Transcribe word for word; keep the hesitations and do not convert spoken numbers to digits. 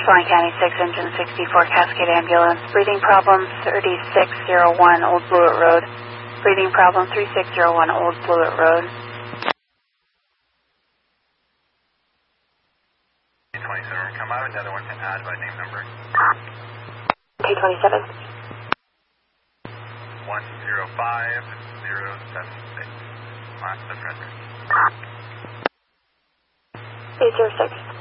Swan County six, engine sixty-four, Cascade Ambulance. Breathing problem thirty-six oh one, Old Blewett Road. Breathing problem thirty-six oh one, Old Blewett Road. K twenty-seven, come out. Another one to add by name number. K twenty-seven. one zero five zero seven six. Last the present. eight zero six.